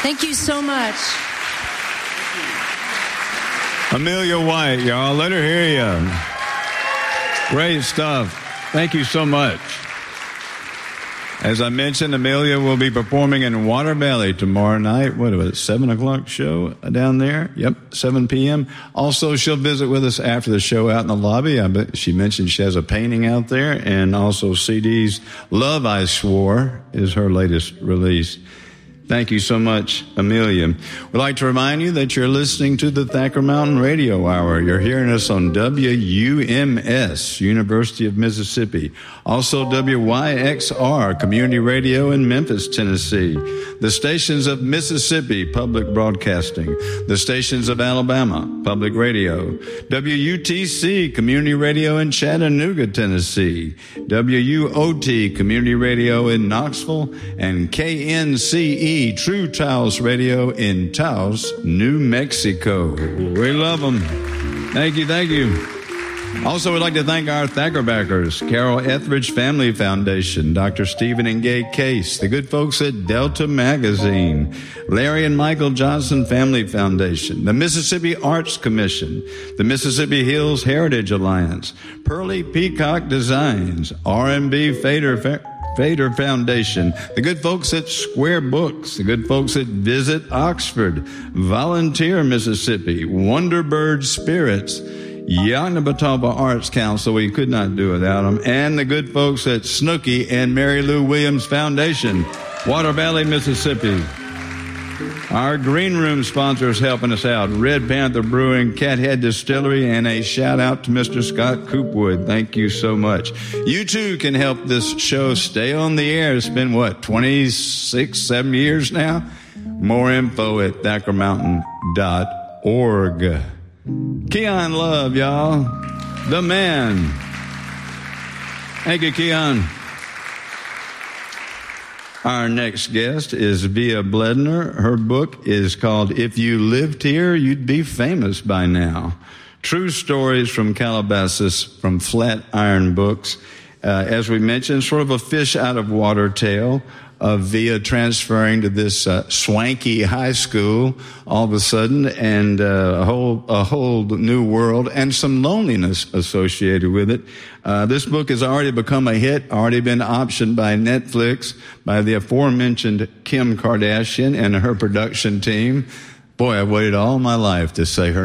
Thank you so much. Amelia White, y'all. Let her hear you. Great stuff. Thank you so much. As I mentioned, Amelia will be performing in Water Valley tomorrow night. What was it, 7 o'clock show down there? Yep, 7 p.m. Also, she'll visit with us after the show out in the lobby. She mentioned she has a painting out there, and also CDs. Love, I Swore is her latest release. Thank you so much, Amelia. We'd like to remind you that you're listening to the Thacker Mountain Radio Hour. You're hearing us on WUMS, University of Mississippi. Also WYXR, Community Radio in Memphis, Tennessee. The stations of Mississippi, Public Broadcasting. The stations of Alabama, Public Radio. WUTC, Community Radio in Chattanooga, Tennessee. WUOT, Community Radio in Knoxville. And KNCE, True Taos Radio in Taos, New Mexico. We love them. Thank you, thank you. Also, we'd like to thank our Thacker backers, Carol Etheridge Family Foundation, Dr. Stephen and Gay Case, the good folks at Delta Magazine, Larry and Michael Johnson Family Foundation, the Mississippi Arts Commission, the Mississippi Hills Heritage Alliance, Pearly Peacock Designs, R&B Fader Foundation, the good folks at Square Books, the good folks at Visit Oxford, Volunteer Mississippi, Wonderbird Spirits, Yoknapatawpha Arts Council, we could not do without them, and the good folks at Snooky and Mary Lou Williams Foundation, Water Valley, Mississippi. Our green room sponsors helping us out, Red Panther Brewing, Cathead Distillery, and a shout out to Mr. Scott Coopwood. Thank you so much. You too can help this show stay on the air. It's been 26, 7 years now? More info at thackermountain.org. Keon Love, y'all. The man. Thank you, Keon. Our next guest is Via Bledner. Her book is called If You Lived Here, You'd Be Famous by Now. True Stories from Calabasas from Flatiron Books. As we mentioned, sort of a fish out of water tale of Via transferring to this swanky high school all of a sudden, and a whole new world and some loneliness associated with it. This book has already become a hit, already been optioned by Netflix by the aforementioned Kim Kardashian and her production team. Boy, I've waited all my life to say her